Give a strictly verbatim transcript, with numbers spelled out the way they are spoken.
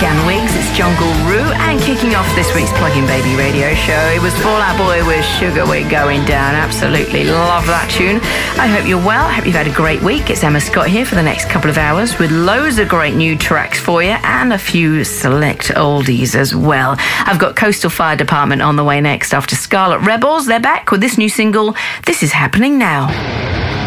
Afghan Wigs, it's Jungle Roo, and kicking off this week's Plug-in Baby radio show, it was Fall Out Boy with Sugar We're Going Down. Absolutely love that tune. I hope you're well. I hope you've had a great week. It's Emma Scott here for the next couple of hours with loads of great new tracks for you and a few select oldies as well. I've got Coastal Fire Department on the way next after Scarlet Rebels. They're back with this new single, This Is Happening Now.